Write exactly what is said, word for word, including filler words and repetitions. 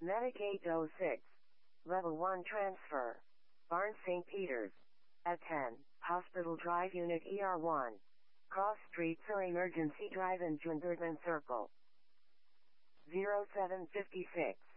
Medic eight oh six. Level one transfer. Barnes Saint Peters. At ten, Hospital Drive Unit E R one. Cross Street for Emergency Drive in Jungerman Circle. zero seven five six.